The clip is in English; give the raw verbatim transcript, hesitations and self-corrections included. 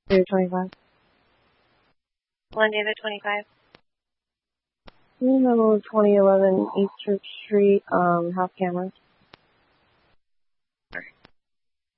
David twenty-five. One David twenty-five. You know, twenty eleven East Church Street, um, house cameras.